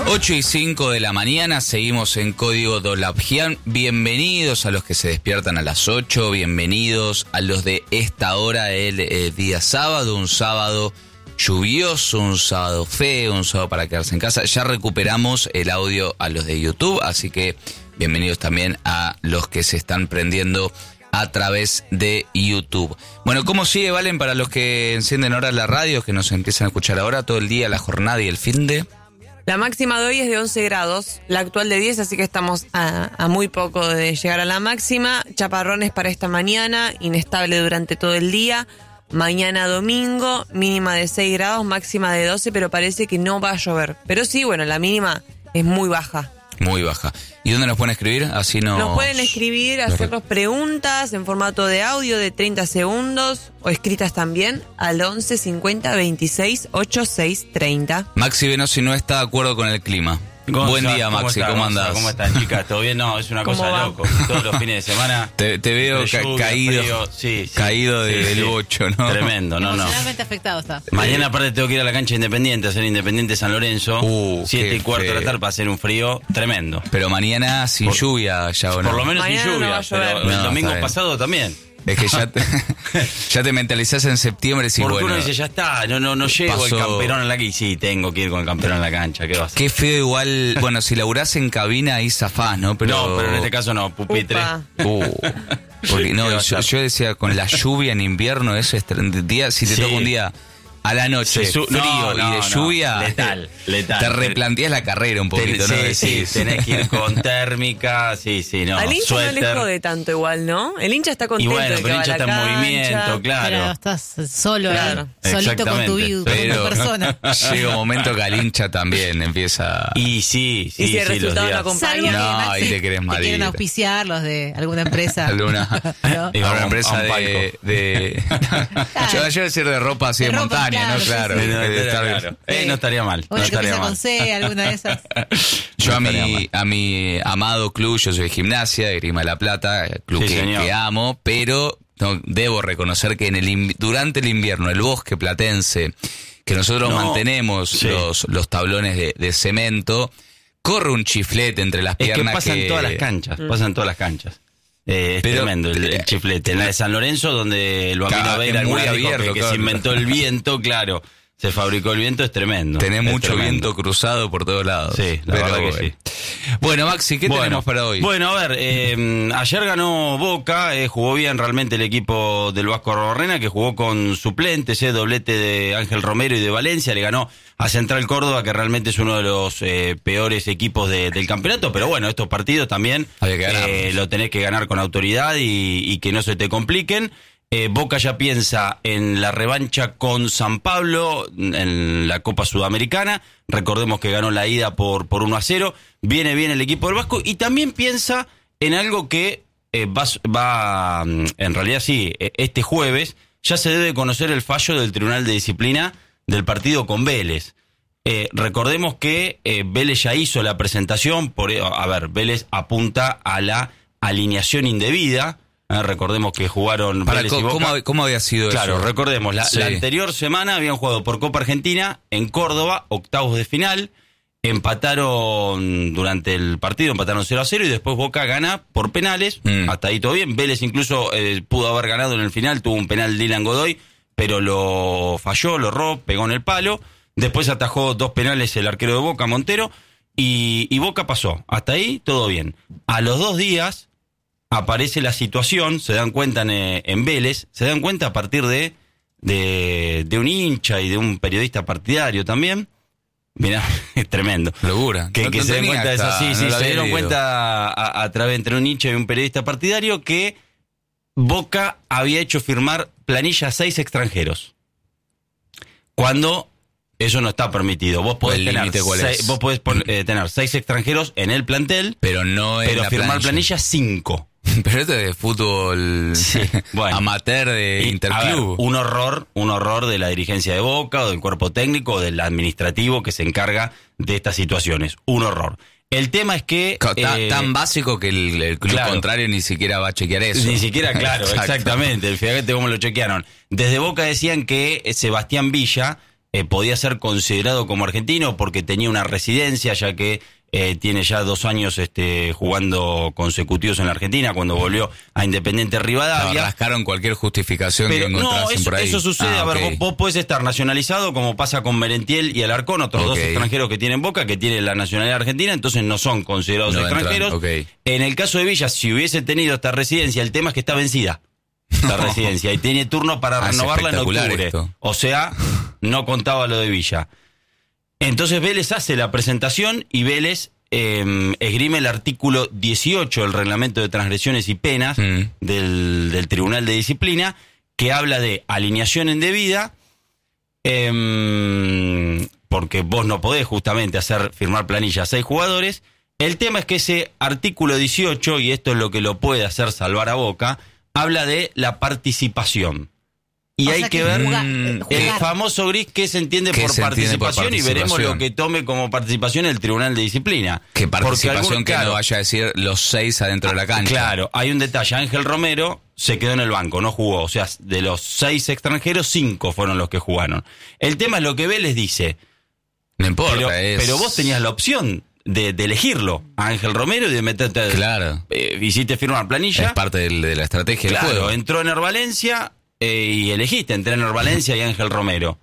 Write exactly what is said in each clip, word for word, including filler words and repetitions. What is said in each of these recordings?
ocho y cinco de la mañana, seguimos en Código Dolabjian. Bienvenidos a los que se despiertan a las ocho, bienvenidos a los de esta hora del eh, día sábado, un sábado lluvioso, un sábado feo, un sábado para quedarse en casa. Ya recuperamos el audio a los de YouTube, así que bienvenidos también a los que se están prendiendo a través de YouTube. Bueno, ¿cómo sigue, Valen, para los que encienden ahora la radio, que nos empiezan a escuchar ahora todo el día, la jornada y el fin de? La máxima de hoy es de once grados, la actual de diez, así que estamos a, a muy poco de llegar a la máxima. Chaparrones para esta mañana, inestable durante todo el día. Mañana domingo, mínima de seis grados, máxima de doce, pero parece que no va a llover. Pero sí, bueno, la mínima es muy baja. Muy baja. ¿Y dónde nos pueden escribir? Así nos... Nos pueden escribir, hacernos preguntas en formato de audio de treinta segundos o escritas también al once cincuenta veintiséis ochenta y seis treinta. Maxi Venosi no está de acuerdo con el clima. Buen día, Maxi, ¿cómo, ¿cómo andás? ¿Cómo están, chicas? ¿Todo bien? No, es una cosa va? loco. Todos los fines de semana. Te, te veo ca lluvia, caído, frío, sí, sí, caído sí, de, sí. del bocho, ¿no? Tremendo, no, no. Emocionalmente afectado está. Mañana aparte tengo que ir a la cancha Independiente, a hacer Independiente San Lorenzo. Uh, Siete y cuarto feo. de la tarde para hacer un frío tremendo. Pero mañana sin Por- lluvia ya, ¿o no? Por lo menos Mañana sin no lluvia, va a llover. pero No, el domingo está bien. pasado también. Es que ya te, ya te mentalizás en septiembre y Porque bueno, uno dice, ya está, no, no, no llego pasó- el camperón en la cancha. Y sí, tengo que ir con el camperón en la cancha, ¿qué va a hacer? qué feo igual, bueno, si laburás en cabina ahí zafás, ¿no? Pero, No, pero en este caso no, pupitre. Upa. Uh, porque no, ¿Qué va a yo, hacer? yo decía, con la lluvia en invierno, eso es tre- día, si te Sí. toca un día a la noche, Se su- frío no, no, y de no, lluvia, letal, letal. te replanteas la carrera un poquito, Ten- ¿no? sí, Decís, sí, tenés que ir con térmica, sí, sí, no, Al hincha no le suéter. jode tanto igual, ¿no? El hincha está Y contento bueno, de que pero el va a hincha la está en cancha. movimiento, Pero claro. estás solo, Claro. ahí, solito con tu vida, con pero tu persona. llega un momento que al hincha también empieza... Y sí, sí, Y si el sí, los resultado no días. acompaña. Salvo que, No, Maxi, ahí te querés te morir. quieren auspiciar los de alguna empresa. alguna, ¿No? Y vamos alguna a empresa un de, palco. de yo, yo decir de ropa así de, De ropa, montaña, claro, ¿no? sí, Claro, sí. No, de estaría estar- claro. Eh, no estaría mal. Una no que estaría empieza mal. con C, alguna de esas. Yo a No estaría mi, mal. a mi amado club, yo soy de Gimnasia, de Grima de la Plata, club Sí, que, señor. que amo, pero no, debo reconocer que en el inv- durante el invierno, el bosque platense, que nosotros No, mantenemos sí. los, los tablones de, de cemento, corre un chiflete entre las Es que piernas pasa en todas las canchas, pasa en todas las canchas. Eh, es Pero- tremendo el, el chiflete. En la de San Lorenzo, donde el Bambino Claro, Veira es muy alguna vez dijo abierto, que, que claro. se inventó el viento, claro. Se fabricó el viento, es tremendo. Tenés es mucho tremendo. viento cruzado por todos lados. Sí, la Pero verdad que bueno. sí. Bueno, Maxi, ¿qué Bueno, tenemos para hoy? Bueno, a ver, eh, ayer ganó Boca, eh, jugó bien realmente el equipo del Vasco Arbarrena, que jugó con suplentes, eh, doblete de Ángel Romero y de Valencia, le ganó a Central Córdoba, que realmente es uno de los eh, peores equipos de- del campeonato, pero bueno, estos partidos también Había que ganarlos. eh, lo tenés que ganar con autoridad y, y que no se te compliquen. Eh, Boca ya piensa en la revancha con San Pablo en la Copa Sudamericana. Recordemos que ganó la ida por, por uno a cero. Viene bien el equipo del Vasco y también piensa en algo que eh, va, va, mm, en realidad sí, eh, este jueves ya se debe conocer el fallo del Tribunal de Disciplina del partido con Vélez. Eh, recordemos que eh, Vélez ya hizo la presentación, por, a ver, Vélez apunta a la alineación indebida. Eh, recordemos que jugaron Para, Vélez y ¿cómo, Boca. cómo- cómo había sido Claro, eso? recordemos, la, Sí. la anterior semana habían jugado por Copa Argentina en Córdoba, octavos de final, empataron durante el partido, empataron cero a cero y después Boca gana por penales, Mm. hasta ahí todo bien. Vélez incluso eh, pudo haber ganado en el final, tuvo un penal Dylan Godoy, pero lo falló, lo erró, pegó en el palo, después atajó dos penales el arquero de Boca, Montero, y, y Boca pasó, hasta ahí todo bien. A los dos días aparece la situación, se dan cuenta en, eh, en Vélez, se dan cuenta a partir de, de, de un hincha y de un periodista partidario también. Mirá, es tremendo. Locura. Que, No- que no se den tenía cuenta de eso, acá, sí, no sí, lo se había dieron leído. cuenta a, a través entre un hincha y un periodista partidario que Boca había hecho firmar planilla a seis extranjeros. Cuando eso no está permitido. Vos podés, ¿El tener, límite cuál seis, es? vos podés pon- eh, tener seis extranjeros en el plantel, Pero no en pero la firmar planilla. planilla cinco. Pero esto es de fútbol Sí, bueno. amateur de Y, a Interclub. ver, un horror, un horror de la dirigencia de Boca, o del cuerpo técnico, o del administrativo que se encarga de estas situaciones. Un horror. El tema es que... Ca- ta- eh, tan básico que el, el club claro. contrario ni siquiera va a chequear eso. Ni siquiera, claro, Exacto. exactamente. Fíjate cómo lo chequearon. Desde Boca decían que eh, Sebastián Villa eh, podía ser considerado como argentino porque tenía una residencia, ya que eh, tiene ya dos años este, jugando consecutivos en la Argentina, cuando volvió a Independiente Rivadavia. No, rascaron cualquier justificación Pero que no, encontrasen eso, por ahí. eso sucede. Ah, a ver, okay. vos, vos podés estar nacionalizado, como pasa con Merentiel y Alarcón, otros Okay. dos extranjeros que tienen Boca, que tienen la nacionalidad argentina, entonces no son considerados No entran, extranjeros. okay. En el caso de Villa, si hubiese tenido esta residencia, el tema es que está vencida la residencia y tiene turno para Ah, es renovarla en espectacular octubre. esto. O sea, no contaba lo de Villa. Entonces Vélez hace la presentación y Vélez eh, esgrime el artículo dieciocho del reglamento de transgresiones y penas Mm. del, del Tribunal de Disciplina, que habla de alineación indebida, eh, porque vos no podés justamente hacer firmar planilla a seis jugadores. El tema es que ese artículo dieciocho, y esto es lo que lo puede hacer salvar a Boca, habla de la participación. Y O hay sea que, que ver juga- el jugar. famoso gris que se entiende, ¿Qué por, se entiende por participación, y veremos participación? lo que tome como participación el Tribunal de Disciplina. Que Porque participación algún- que claro, no vaya a decir los seis adentro de la cancha. Claro, hay un detalle. Ángel Romero se quedó en el banco, no jugó. O sea, de los seis extranjeros, cinco fueron los que jugaron. El tema es lo que Vélez dice. No importa, Pero, es... pero vos tenías la opción de, de elegirlo a Ángel Romero y de meterte. Claro. Eh, hiciste firmar planilla. Es parte del- de la estrategia Claro, del juego. entró Ener Valencia eh, y elegiste entre Ener Valencia y Ángel Romero,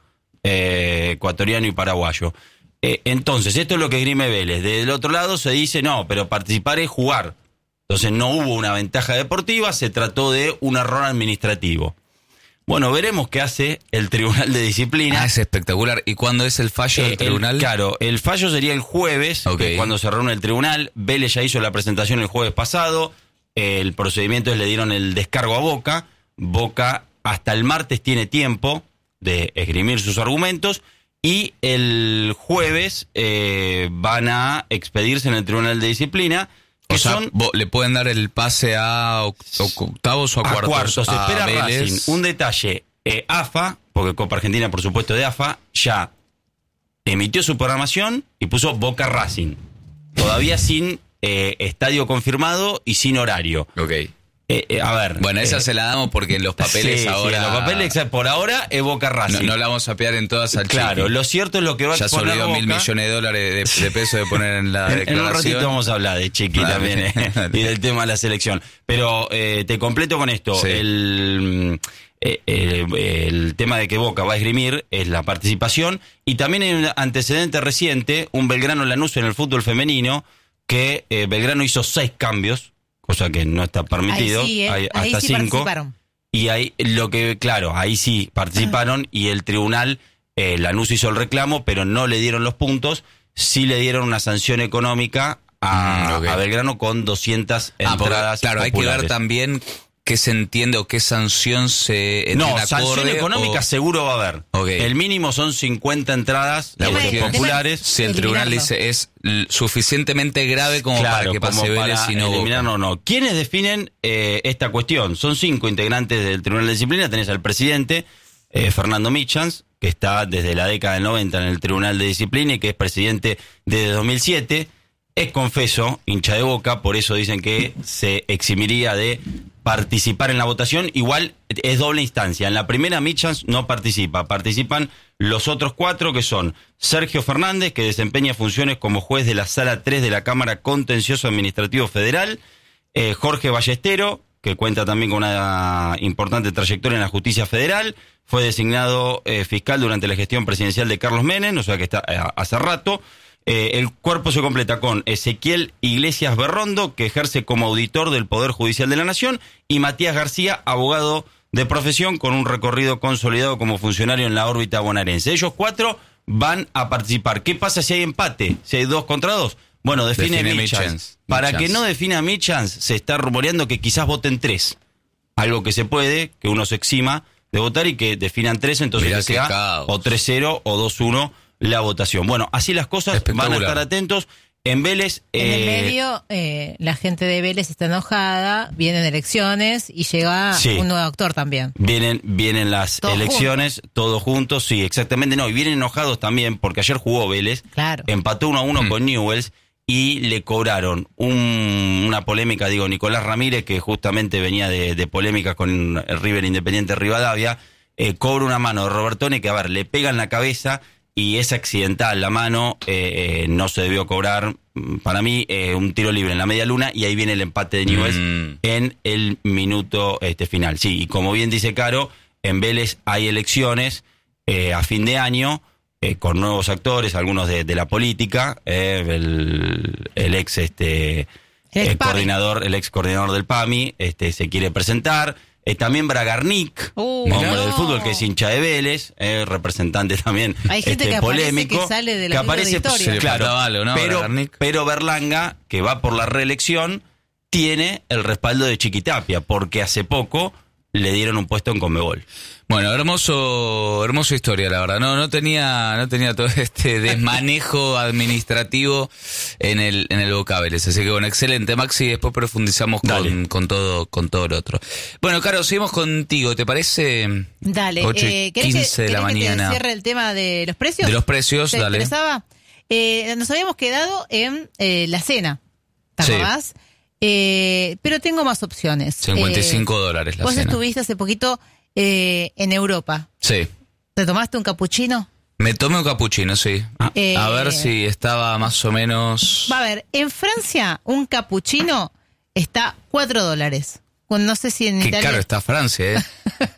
eh, ecuatoriano y paraguayo. Eh, entonces, esto es lo que esgrime Vélez. Del otro lado se dice, no, pero participar es jugar. Entonces no hubo una ventaja deportiva, se trató de un error administrativo. Bueno, veremos qué hace el Tribunal de Disciplina. Ah, es espectacular. ¿Y cuándo es el fallo Eh, del el- tribunal? claro, el fallo sería el jueves, Ok. que es cuando se reúne el tribunal. Vélez ya hizo la presentación el jueves pasado. El procedimiento es le dieron el descargo a Boca. Boca hasta el martes tiene tiempo de esgrimir sus argumentos. Y el jueves eh, van a expedirse en el Tribunal de Disciplina. Que O sea, son vos le pueden dar el pase a oc- octavos o a a cuartos. cuartos. a Espera Vélez. Racing. Un detalle. Eh, A F A, porque Copa Argentina, por supuesto, de A F A, ya emitió su programación y puso Boca Racing. Todavía sin eh, estadio confirmado y sin horario. Ok. Eh, eh, a ver. Bueno, esa eh, se la damos porque en los papeles sí, sí, ahora... en los papeles, exacto, por ahora es Boca no, Racing. no la vamos a pegar en todas al Claro, chiqui. lo cierto es lo que va Ya a se poner olvidó Boca. mil millones de dólares de, de pesos de poner en la En, en un declaración. ratito vamos a hablar de Chiqui Dale. también eh, y del tema de la selección. Pero eh, te completo con esto. Sí. El, eh, el, el tema de que Boca va a esgrimir es la participación. Y también hay un antecedente reciente, un Belgrano Lanús en el fútbol femenino, que eh, Belgrano hizo seis cambios, cosa que no está permitido. Ahí sí, ¿eh? Hay Ahí hasta sí cinco. participaron. Y ahí lo que, claro, ahí sí participaron y el tribunal, eh, Lanús hizo el reclamo, pero no le dieron los puntos, sí le dieron una sanción económica a, Mm, ok. a Belgrano con doscientas Ah, porque, entradas. claro, hay que ver populares. también qué se entiende o qué sanción se No, entiende sanción acorde económica o- seguro va a haber. Ok. El mínimo son cincuenta entradas La eh, cuestión es populares. si el tribunal eliminarlo. dice es l- suficientemente grave como Claro, para que pase como Vélez para y no eliminar Boca. o no. ¿Quiénes definen eh, esta cuestión? Son cinco integrantes del Tribunal de Disciplina. Tenés al presidente, eh, Fernando Michans, que está desde la década del noventa en el Tribunal de Disciplina y que es presidente desde dos mil siete. Es confeso, hincha de Boca, por eso dicen que se eximiría de participar en la votación. Igual es doble instancia. En la primera Michans no participa, participan los otros cuatro, que son Sergio Fernández, que desempeña funciones como juez de la Sala tres de la Cámara Contencioso Administrativo Federal, eh, Jorge Ballestero, que cuenta también con una importante trayectoria en la justicia federal, fue designado eh, fiscal durante la gestión presidencial de Carlos Menem, o sea que está eh, hace rato. Eh, el cuerpo se completa con Ezequiel Iglesias Berrondo, que ejerce como auditor del Poder Judicial de la Nación, y Matías García, abogado de profesión con un recorrido consolidado como funcionario en la órbita bonaerense. Ellos cuatro van a participar. ¿Qué pasa si hay empate? Si hay dos contra dos. Bueno, define, Define Michans. Michans. Para Michans. que no defina Michans, se está rumoreando que quizás voten tres. Algo que se puede, que uno se exima de votar y que definan tres, entonces Mirá que qué sea caos. o tres cero o dos uno la votación. Bueno, así las cosas, van a Espectacular. estar atentos. En Vélez... En el eh, medio, eh, la gente de Vélez está enojada, vienen elecciones y llega Sí. un nuevo actor también. Vienen, vienen las Todos elecciones, todos juntos, sí, exactamente, no, y vienen enojados también, porque ayer jugó Vélez, Claro. empató uno a uno Mm. con Newell's, y le cobraron un- una polémica, digo, Nicolás Ramírez, que justamente venía de, de polémicas con el River Independiente Rivadavia, eh, cobra una mano de Robertone que, a ver, le pega en la cabeza y es accidental la mano, eh, eh, no se debió cobrar. Para mí, eh, un tiro libre en la media luna y ahí viene el empate de Newell's mm. en el minuto este final. Sí, y como bien dice Caro, en Vélez hay elecciones eh, a fin de año eh, con nuevos actores, algunos de, de la política, eh, el, el ex este el, el coordinador, el ex coordinador del P A M I, este se quiere presentar. Eh, también Bragarnik, uh, hombre no. del fútbol, que es hincha de Vélez, eh, representante también hay gente este, que polémico, que sale de la que aparece, historia. Se le claro, faltaba algo, ¿no? pero, Bragarnik. pero Berlanga, que va por la reelección, tiene el respaldo de Chiquitapia, porque hace poco le dieron un puesto en Conmebol. Bueno, hermoso, hermosa historia, la verdad. No, no tenía, no tenía todo este desmanejo administrativo en el, en el Boca Vélez. Así que bueno, excelente, Maxi. Después profundizamos con, con todo, con todo lo otro. Bueno, Caro, seguimos contigo. ¿Te parece? Dale. ocho y Eh, ¿querés quince que, de la querés que mañana. te cierre el tema de los precios? De los precios, ¿Te dale. interesaba? Eh, nos habíamos quedado en eh, la cena, ¿te Sí. acordás? Eh, pero tengo más opciones. cincuenta y cinco Eh, dólares la Vos cena. estuviste hace poquito eh, en Europa. Sí. ¿Te tomaste un capuchino? Me tomé un capuchino, sí. Eh, A ver si estaba más o menos... Va a ver, en Francia un capuchino está cuatro dólares. Bueno, no sé si en Qué Italia... caro está Francia, ¿eh?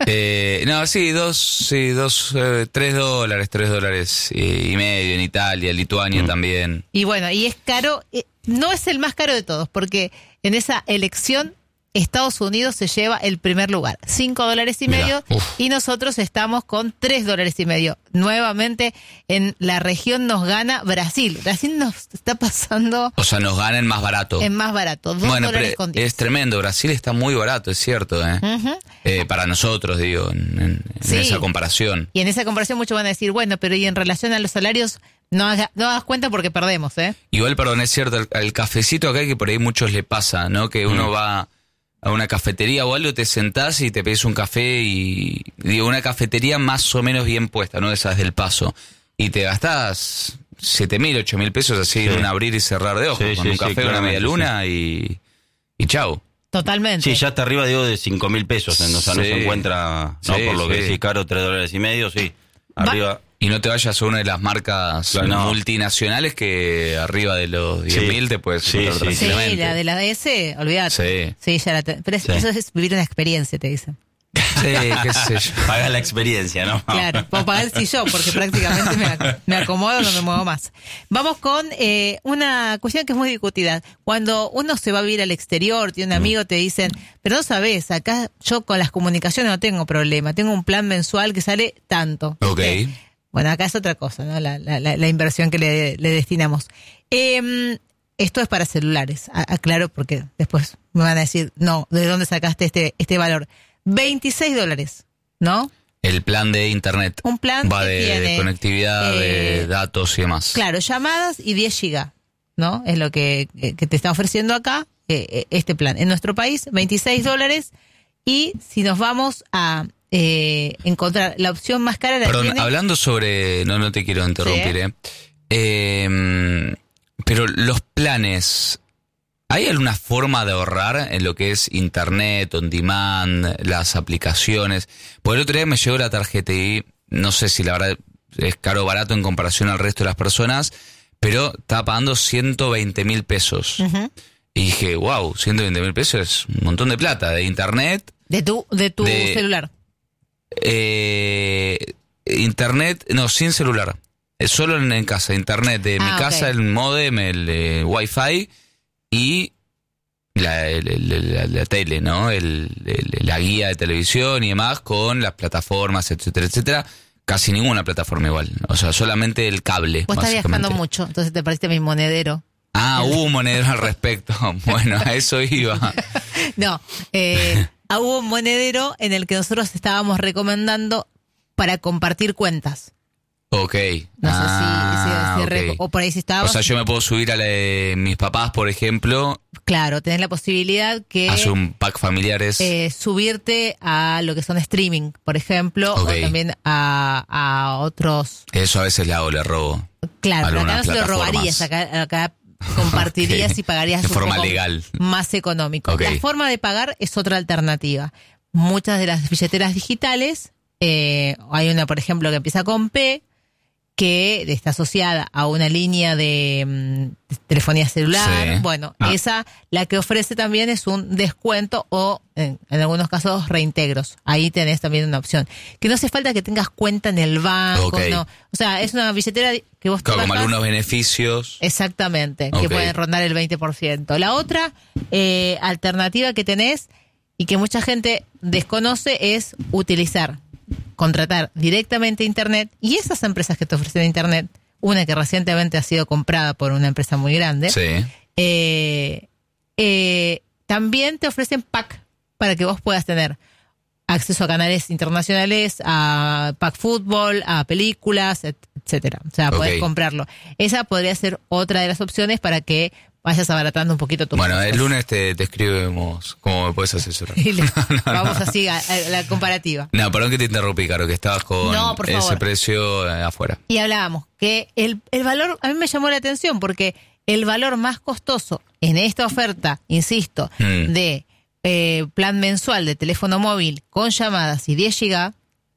eh no, sí, dos, sí, dos, eh, tres dólares, tres dólares y, y medio en Italia, Lituania mm. también. Y bueno, y es caro, eh, no es el más caro de todos, porque en esa elección Estados Unidos se lleva el primer lugar, cinco dólares y Mirá, medio, uf. y nosotros estamos con tres dólares y medio. Nuevamente en la región nos gana Brasil. Brasil nos está pasando O sea, nos ganan más barato. en más barato, dos Bueno, dólares pero con diez. es tremendo. Brasil está muy barato, es cierto, ¿eh? Ujú. eh para nosotros, digo, en, en, Sí. en esa comparación. Y en esa comparación muchos van a decir, bueno, pero y en relación a los salarios, no hagas, no hagas cuenta porque perdemos, ¿eh? Igual, perdón, es cierto, el, el cafecito acá que por ahí muchos le pasa, ¿no? Que uno Mm. va a una cafetería o algo, te sentás y te pedís un café y, digo, una cafetería más o menos bien puesta, ¿no? Esas del Paso. Y te gastás siete mil, ocho mil pesos así Sí. en un abrir y cerrar de ojos, Sí, con sí, un sí, café, una claramente, media luna y, y chau. Totalmente. Sí, ya está arriba, digo, de cinco mil pesos. O sea, no Sí. se encuentra, no Sí, por lo que sí. decís, caro, tres dólares y medio, sí. Arriba. Y no te vayas a una de las marcas Claro, no. multinacionales que arriba de los diez mil Sí. te puedes Sí, encontrar sí. Sí, tranquilamente. la de la S, olvídate. Sí. Sí, ya la te- pero es- Sí. eso es vivir una experiencia, te dicen. Sí, qué sé yo. Paga la experiencia, ¿no? Claro, puedo pagar el sillón porque prácticamente me, ac- me acomodo, no me muevo más. Vamos con eh, una cuestión que es muy discutida. Cuando uno se va a vivir al exterior, tiene un amigo, te dicen, pero no sabes, acá yo con las comunicaciones no tengo problema, tengo un plan mensual que sale tanto. Ok. ¿Viste? Bueno, acá es otra cosa, ¿no? La, la, la, la inversión que le, le destinamos. Eh, esto es para celulares, a- aclaro porque después me van a decir, no, ¿de dónde sacaste este, este valor? veintiséis dólares, ¿no? El plan de internet. Un plan va que de, de tiene, conectividad, eh, de datos y demás. Claro, llamadas y diez gigas, ¿no? Es lo que, eh, que te está ofreciendo acá eh, eh, este plan. En nuestro país, veintiséis dólares. Y si nos vamos a eh, encontrar la opción más cara, la Perdón, tiene- hablando sobre... No, no te quiero interrumpir, Sí. ¿eh? Eh, pero los planes... ¿Hay alguna forma de ahorrar en lo que es internet, on demand, las aplicaciones? Porque el otro día me llegó la tarjeta y no sé si la verdad es caro o barato en comparación al resto de las personas, pero estaba pagando ciento veinte mil pesos. Ujú. Y dije, wow, ciento veinte mil pesos es un montón de plata. De internet, de tu, de tu de- celular. eh, internet, no, sin celular. Es solo en, en casa, internet de mi Ah, casa, ok. el modem, el eh, wifi y la, el- el- la, la tele, ¿no? El, el- la guía de televisión y demás con las plataformas, etcétera, etcétera. Casi ninguna plataforma igual. O sea, solamente el cable. Vos estás viajando básicamente. mucho, entonces te pareciste mi monedero. Ah, hubo un monedero al respecto. Bueno, a eso iba. No, eh, ah, hubo un monedero en el que nosotros estábamos recomendando para compartir cuentas. Ok. No Ah, sé si, si, si ok. reco- o por ahí si O estabas. sea, yo me puedo subir a la de mis papás, por ejemplo, Claro, tenés la posibilidad que hacer un pack familiares. eh, subirte a lo que son streaming, por ejemplo, Ok. o también a, a otros. Eso a veces le hago, le robo. Claro, pero acá no Algunas se lo plataformas. robarías, acá, acá compartirías Ok. y pagarías De un forma poco legal. más económico. Ok. La forma de pagar es otra alternativa. Muchas de las billeteras digitales eh, hay una, por ejemplo, que empieza con P, que está asociada a una línea de, mm, de telefonía celular. Sí. Bueno, Ah. esa, la que ofrece también es un descuento o, en, en algunos casos, reintegros. Ahí tenés también una opción. Que no hace falta que tengas cuenta en el banco, Ok. no. O sea, es una billetera que vos te Claro, como bajás. algunos beneficios. Exactamente, que Ok. pueden rondar el veinte por ciento. La otra eh, alternativa que tenés y que mucha gente desconoce es utilizar, contratar directamente Internet, y esas empresas que te ofrecen Internet, una que recientemente ha sido comprada por una empresa muy grande, Sí. eh, eh, también te ofrecen pack para que vos puedas tener acceso a canales internacionales, a pack fútbol, a películas, et- etcétera. O sea, Ok. podés comprarlo. Esa podría ser otra de las opciones para que vayas abaratando un poquito tu Bueno, el lunes te, te escribimos cómo me puedes asesorar. Y le- Vamos así a, a la comparativa. No, perdón que te interrumpí, Caro, que estabas con No, por ese favor. precio eh, afuera. Y hablábamos que el, el valor, a mí me llamó la atención porque el valor más costoso en esta oferta, insisto, Mm. de eh, plan mensual de teléfono móvil con llamadas y diez gigas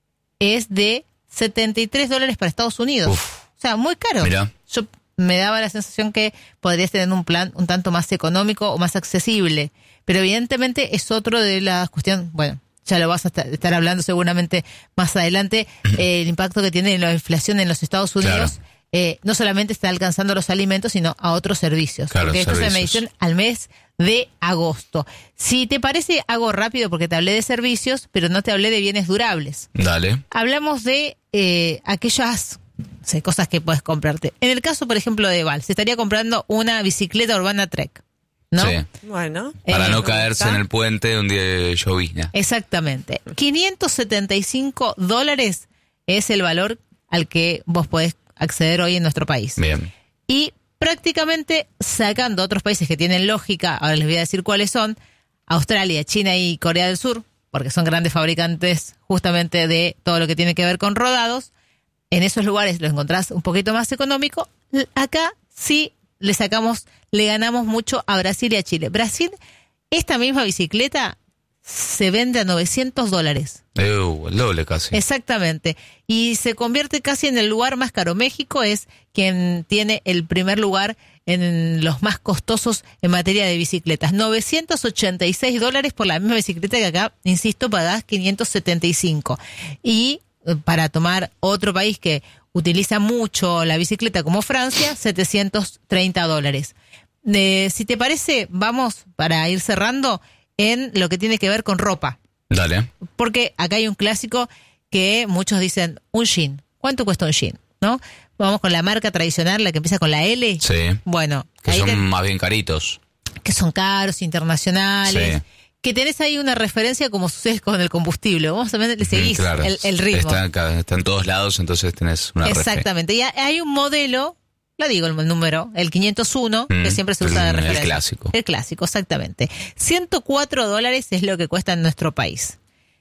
es de setenta y tres dólares para Estados Unidos. Uf. O sea, muy caro. Mirá. Yo me daba la sensación que podrías tener un plan un tanto más económico o más accesible. Pero evidentemente es otro de las cuestiones, bueno, ya lo vas a estar, estar hablando seguramente más adelante, eh, el impacto que tiene la inflación en los Estados Unidos. Claro. Eh, no solamente está alcanzando los alimentos, sino a otros servicios. Claro, porque esto es una servicios. medición al mes de agosto. Si te parece, hago rápido porque te hablé de servicios, pero no te hablé de bienes durables. Dale. Hablamos de eh, aquellas no sé, cosas que puedes comprarte. En el caso, por ejemplo, de Val, se estaría comprando una bicicleta urbana Trek, ¿no? Sí. Bueno. Para Eh, no me caerse gusta. en el puente de un día de llovizna. Exactamente. quinientos setenta y cinco dólares es el valor al que vos podés acceder hoy en nuestro país. Bien. Y prácticamente sacando otros países que tienen lógica, ahora les voy a decir cuáles son, Australia, China y Corea del Sur, porque son grandes fabricantes justamente de todo lo que tiene que ver con rodados, en esos lugares lo encontrás un poquito más económico. L- Acá sí le sacamos, le ganamos mucho a Brasil y a Chile. Brasil, esta misma bicicleta se vende a novecientos dólares. Uh, el doble casi. Exactamente. Y se convierte casi en el lugar más caro. México es quien tiene el primer lugar en los más costosos en materia de bicicletas. novecientos ochenta y seis dólares por la misma bicicleta que acá, insisto, pagás quinientos setenta y cinco. Y eh, para tomar otro país que utiliza mucho la bicicleta como Francia, setecientos treinta dólares. Eh, si te parece, vamos para ir cerrando en lo que tiene que ver con ropa. Dale. Porque acá hay un clásico que muchos dicen, un jean. ¿Cuánto cuesta un jean? ¿No? Vamos con la marca tradicional, la que empieza con la L. Sí. Bueno, Que ahí son ten- más bien caritos. que son caros, internacionales. Sí. Que tenés ahí una referencia como sucede con el combustible. Vamos a ver, le seguís Mm, claro. el, el ritmo. Está, acá, está en todos lados, entonces tenés una refe. Exactamente. Y ha- hay un modelo, lo digo el número, el quinientos uno, Mm, que siempre se usa de el- el referencia. clásico. El clásico, exactamente. ciento cuatro dólares es lo que cuesta en nuestro país.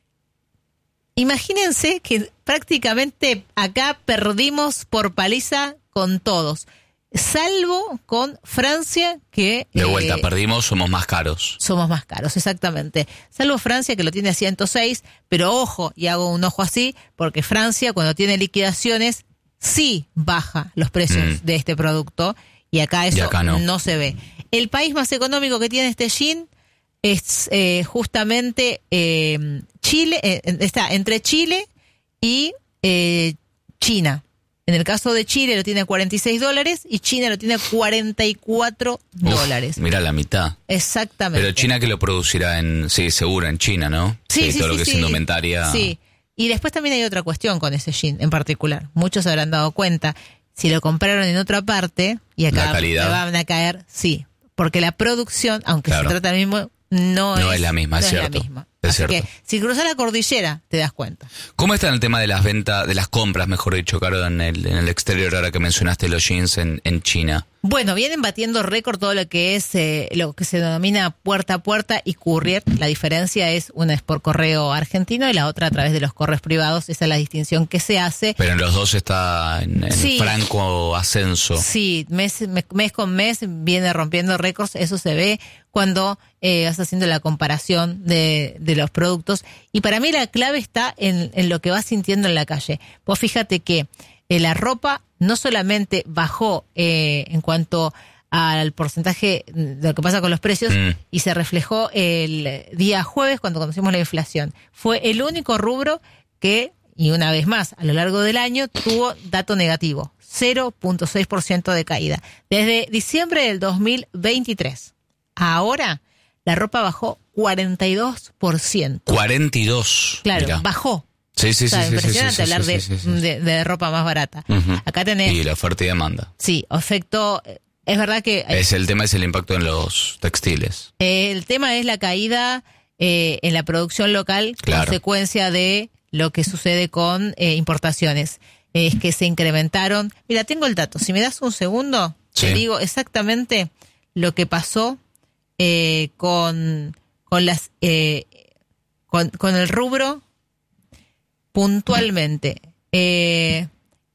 Imagínense que prácticamente acá perdimos por paliza con todos, salvo con Francia, que De eh, vuelta, perdimos, somos más caros. somos más caros, exactamente. Salvo Francia, que lo tiene a ciento seis, pero ojo, y hago un ojo así, porque Francia cuando tiene liquidaciones sí baja los precios Mm. de este producto, y acá eso Y acá no. se ve. El país más económico que tiene este jean es eh, justamente eh, Chile, eh, está entre Chile y eh, China. En el caso de Chile lo tiene a cuarenta y seis dólares y China lo tiene a cuarenta y cuatro Uf, dólares. Mira la mitad. Exactamente. Pero China que lo producirá en, sí, seguro, en China, ¿no? Sí, sí, todo lo sí, que sí. es indumentaria. Sí. Y después también hay otra cuestión con ese jean en particular. Muchos se habrán dado cuenta. Si lo compraron en otra parte y acá La calidad. le van a caer, sí. Porque la producción, aunque Claro. se trata del mismo, no, No es la misma, no es es cierto. la misma. Es Así cierto. que si cruzas la cordillera, te das cuenta. ¿Cómo está el tema de las ventas, de las compras, mejor dicho, Caro, en el, en el exterior, ahora que mencionaste los jeans en, en China? Bueno, vienen batiendo récord todo lo que es eh, lo que se denomina puerta a puerta y courier. La diferencia es una es por correo argentino y la otra a través de los correos privados. Esa es la distinción que se hace. Pero en los dos está en, en Sí. franco ascenso. Sí, mes, mes con mes viene rompiendo récords. Eso se ve cuando eh, vas haciendo la comparación de, de los productos. Y para mí la clave está en, en lo que vas sintiendo en la calle. Vos fíjate que eh, la ropa no solamente bajó eh, en cuanto al porcentaje de lo que pasa con los precios Mm. y se reflejó el día jueves cuando conocimos la inflación. Fue el único rubro que, y una vez más, a lo largo del año tuvo dato negativo, cero punto seis por ciento de caída. Desde diciembre del dos mil veintitrés, ahora la ropa bajó cuarenta y dos por ciento. cuarenta y dos. Claro, Mirá. bajó. Sí, sí, O sea, sí, sí, impresionante sí, sí, hablar sí, de, sí, sí, sí. de- de ropa más barata. Ujú. Acá tenés, Y la oferta y demanda. sí, efecto, es verdad que Es el tema es el impacto en los textiles. eh, el tema es la caída eh, en la producción local, Claro. consecuencia de lo que sucede con eh, importaciones. Es que se incrementaron. Mira, tengo el dato. Si me das un segundo, Sí. te digo exactamente lo que pasó eh, con, con las eh, con, con el rubro puntualmente. Eh,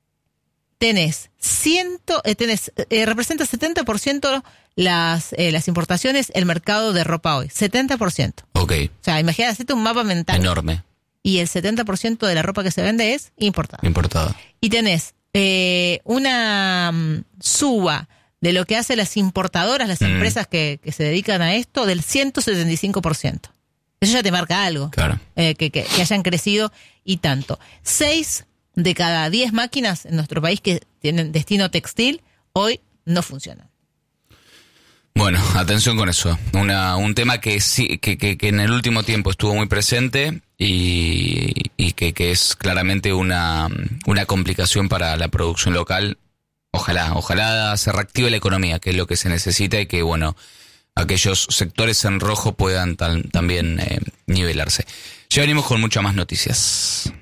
tenés ciento, eh, tenés, eh, representa setenta por ciento las, eh, las importaciones, el mercado de ropa hoy. setenta por ciento. Ok, O sea, imagínate, hacete un mapa mental. enorme, Y el setenta por ciento de la ropa que se vende es importada. importada. Y tenés eh, una mm, suba de lo que hacen las importadoras, las Mm. empresas que, que se dedican a esto, del ciento setenta y cinco por ciento. Eso ya te marca algo. Claro. Eh, que, que, que hayan crecido y tanto. Seis de cada diez máquinas en nuestro país que tienen destino textil hoy no funcionan. Bueno, atención con eso. Una, un tema que sí, que, que, que en el último tiempo estuvo muy presente y, y que, que es claramente una, una complicación para la producción local. Ojalá, ojalá se reactive la economía, que es lo que se necesita y que, bueno, aquellos sectores en rojo puedan tal- también eh, nivelarse. Ya venimos con muchas más noticias.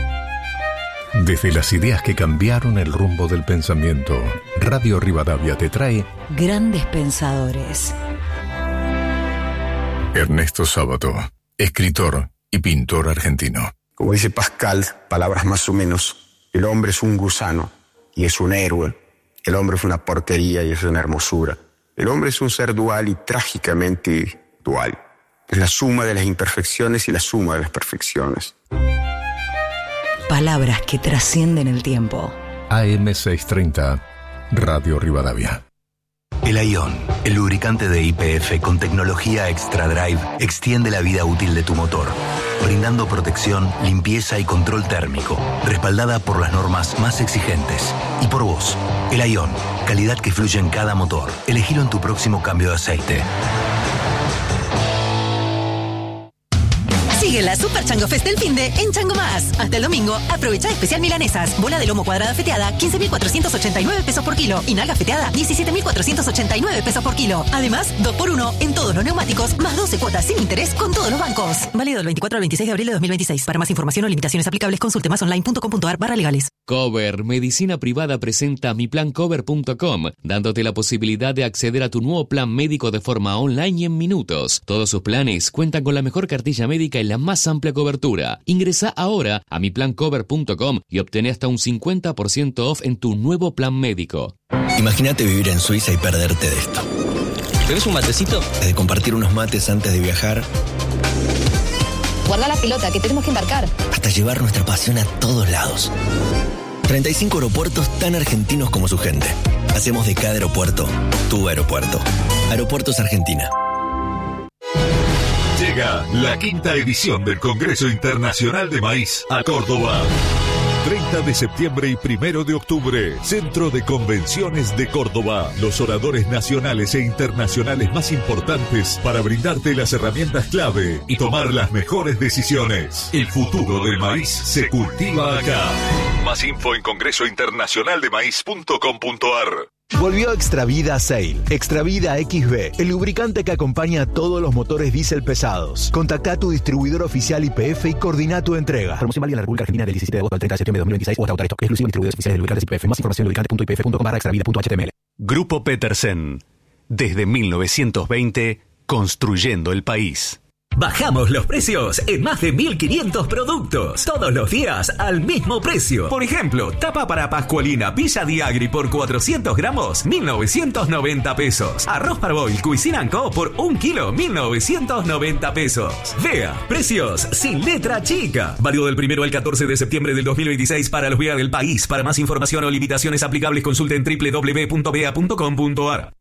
Desde las ideas que cambiaron el rumbo del pensamiento, Radio Rivadavia te trae Grandes pensadores. Ernesto Sábato, escritor y pintor argentino. Como dice Pascal, palabras más o menos, el hombre es un gusano y es un héroe. El hombre es una porquería y es una hermosura. El hombre es un ser dual y trágicamente dual. Es la suma de las imperfecciones y la suma de las perfecciones. Palabras que trascienden el tiempo. A M seiscientos treinta, Radio Rivadavia. El Ion, el lubricante de Y P F con tecnología Extra Drive, extiende la vida útil de tu motor, brindando protección, limpieza y control térmico, respaldada por las normas más exigentes. Y por vos, el Ion, calidad que fluye en cada motor. Elegilo en tu próximo cambio de aceite. Sigue la Super Chango Fest del finde en Chango Más. Hasta el domingo, aprovecha especial milanesas. Bola de lomo cuadrada feteada, quince mil cuatrocientos ochenta y nueve pesos por kilo. Y nalga feteada, diecisiete mil cuatrocientos ochenta y nueve pesos por kilo. Además, dos por uno en todos los neumáticos, más doce cuotas sin interés con todos los bancos. Válido del veinticuatro al veintiséis de abril de dos mil veintiséis. Para más información o limitaciones aplicables, consulte más online punto com punto ar barra legales. Cover Medicina Privada presenta mi plan cover punto com, dándote la posibilidad de acceder a tu nuevo plan médico de forma online y en minutos. Todos sus planes cuentan con la mejor cartilla médica y la más amplia cobertura. Ingresa ahora a mi plan cover punto com y obtén hasta un cincuenta por ciento off en tu nuevo plan médico. Imagínate vivir en Suiza y perderte de esto. ¿Bebes un matecito? Desde compartir unos mates antes de viajar, Guarda la pelota, que tenemos que embarcar. hasta llevar nuestra pasión a todos lados. treinta y cinco aeropuertos tan argentinos como su gente. Hacemos de cada aeropuerto tu aeropuerto. Aeropuertos Argentina. Llega la quinta edición del Congreso Internacional de Maíz a Córdoba. treinta de septiembre y primero de octubre, Centro de Convenciones de Córdoba. Los oradores nacionales e internacionales más importantes para brindarte las herramientas clave y tomar las mejores decisiones. El futuro del maíz se cultiva acá. Más info en congreso internacional de maíz punto com punto ar. Volvió Extra Vida Sail. Extra Vida X B, el lubricante que acompaña a todos los motores diésel pesados. Contacta a tu distribuidor oficial Y P F y coordina tu entrega. Promoción válida en la República Argentina del diecisiete de agosto al treinta de septiembre de dos mil veintiséis o hasta agotar stock. Exclusivo en distribuidores oficiales de lubricantes Y P F. Más información en lubricante punto y p f punto com barra extravida punto h t m l. Grupo Petersen. Desde mil novecientos veinte, construyendo el país. Bajamos los precios en más de mil quinientos productos. Todos los días al mismo precio. Por ejemplo, tapa para Pascualina Villa Diagri por cuatrocientos gramos, mil novecientos noventa pesos. Arroz Parboil Cuisine and Co por un kilo, mil novecientos noventa pesos. Vea, precios sin letra chica. Válido del primero al catorce de septiembre del dos mil veintiséis para los V E A del país. Para más información o limitaciones aplicables consulten doble u doble u doble u punto v e a punto com punto a r.